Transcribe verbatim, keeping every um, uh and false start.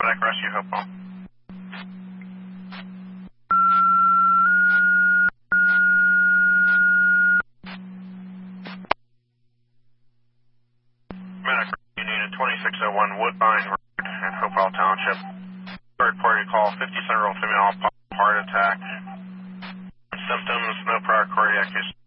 Medic Rescue, Hopewell. Medic Rescue needed twenty-six oh one Woodbine Road in Hopewell Township. Third party call, fifty-seven-year-old female, heart attack. Symptoms, no prior cardiac history.